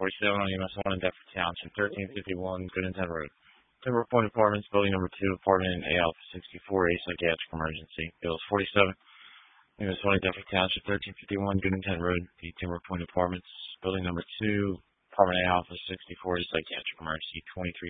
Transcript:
47 on US 1 in Deptford Township, 1351 Good Intent Road. Timber Point Apartments, building number 2, apartment in A Alpha 64, a psychiatric emergency. Bills 47 US 1 in Deptford Township, 1351 Good Intent Road. The Timber Point Apartments, building number 2, apartment A Alpha 64, a psychiatric emergency. 23